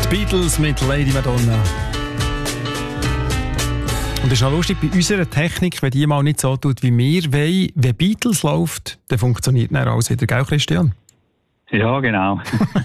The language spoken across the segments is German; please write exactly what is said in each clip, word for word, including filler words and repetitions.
Die Beatles mit Lady Madonna. Und es ist auch lustig, bei unserer Technik, wenn die mal nicht so tut, wie wir wollen, wenn Beatles läuft, dann funktioniert dann alles wieder, gell, Christian? Ja, genau.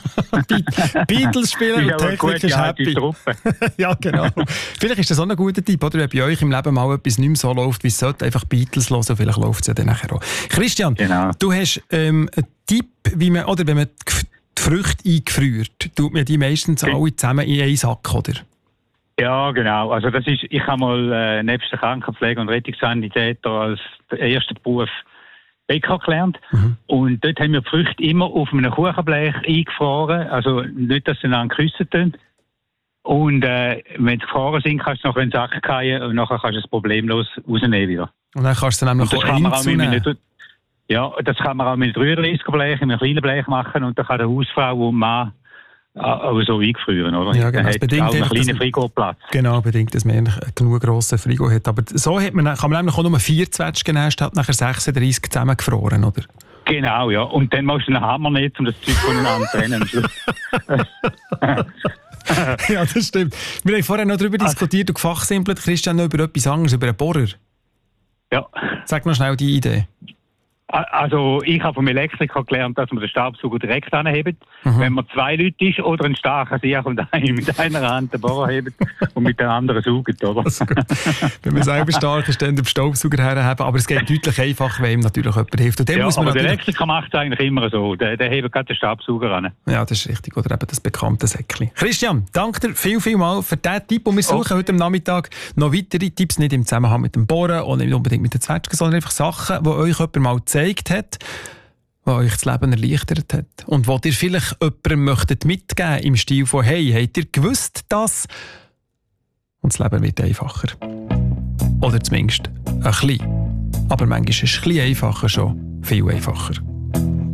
Beatles spielen und die Technik ist happy. Ja, genau. Vielleicht ist das auch ein guter Tipp, oder? Wenn bei euch im Leben mal etwas nicht mehr so läuft, wie es sollte, einfach Beatles hören, vielleicht läuft es ja dann nachher auch. Christian, genau. Du hast ähm, einen Tipp, wie man, oder wenn man die Früchte eingefriert, tut man die meistens okay. alle zusammen in einen Sack, oder? Ja, genau. Also das ist, ich habe mal äh, nebst der Krankenpflege und Rettungssanitäter als ersten Beruf Bäcker gelernt. Mhm. Und dort haben wir die Früchte immer auf einem Kuchenblech eingefroren. Also nicht, dass sie dann geküsst tun. Und äh, wenn sie gefroren sind, kannst du noch in den Sack fallen und nachher kannst du es problemlos rausnehmen wieder. Und dann kannst du dann noch einzunehmen. Ja, das kann man auch mit einem dreißig-Blech, in einem kleinen Blech machen und dann kann der Hausfrau und Mann aber so eingefrieren, oder? Ja, genau. Man hat auch einen kleinen Frigoplatz. Genau, bedingt, dass man genug grossen Frigo hat. Aber so hat man, kann man nämlich auch nur vier Zwetschgen nehmen, statt nachher sechsunddreissig zusammengefroren, oder? Genau, ja. Und dann musst du einen Hammer nehmen, um das Zeug voneinander zu trennen. Ja, das stimmt. Wir haben vorher noch darüber also, diskutiert und gefachsimpelt, Christian, noch über etwas anderes, über einen Bohrer. Ja. Sag noch schnell die Idee. Also ich habe vom Elektriker gelernt, dass man den Staubsauger direkt anhebt. Mhm. Wenn man zwei Leute ist oder ein starker Sieg und einen mit einer Hand den Bohrer hebt und mit der anderen saugt, oder? Also wenn man selber stark ist, dann den Staubsauger herheben. Aber es geht deutlich einfacher, wenn ihm natürlich jemand hilft. Und ja, muss man aber der Elektriker macht es eigentlich immer so. Der, der hebt gerade den Staubsauger an. Ja, das ist richtig. Oder eben das bekannte Säckchen. Christian, danke dir viel, viel mal für diesen Tipp. Und wir suchen oh. heute am Nachmittag noch weitere Tipps, nicht im Zusammenhang mit dem Bohren und nicht unbedingt mit den Zwetschgen, sondern einfach Sachen, die euch jemand mal zeigt hat, was euch das Leben erleichtert hat. Und was ihr vielleicht jemandem möchtet mitgeben im Stil von «Hey, habt ihr gewusst, dass...» Und das Leben wird einfacher. Oder zumindest ein bisschen. Aber manchmal ist es ein bisschen einfacher schon viel einfacher.